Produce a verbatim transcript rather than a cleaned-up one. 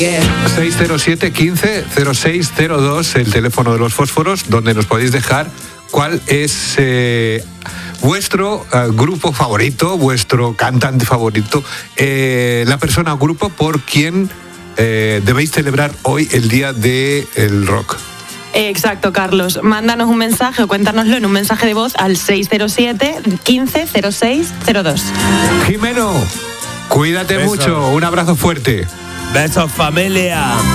seis cero siete, quince, cero seis cero dos, el teléfono de los fósforos, donde nos podéis dejar cuál es eh, vuestro eh, grupo favorito, vuestro cantante favorito, eh, la persona o grupo por quien eh, debéis celebrar hoy el Día del Rock. Exacto, Carlos. Mándanos un mensaje o cuéntanoslo en un mensaje de voz al seis cero siete, quince, cero seis cero dos. Jimeno, cuídate Besos. mucho, un abrazo fuerte. Besos, familia.